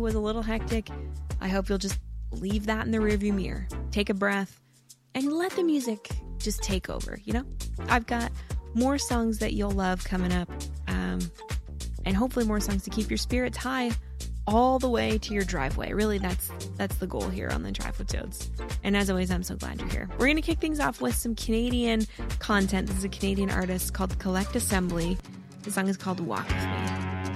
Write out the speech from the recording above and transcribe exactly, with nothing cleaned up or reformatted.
was a little hectic, I hope you'll just leave that in the rearview mirror. Take a breath and let the music just take over, you know? I've got more songs that you'll love coming up, um, and hopefully more songs to keep your spirits high all the way to your driveway. Really, that's that's the goal here on the Drive with Jodes. And as always, I'm so glad you're here. We're going to kick things off with some Canadian content. This is a Canadian artist called Collect Assembly. The song is called Walk With Me.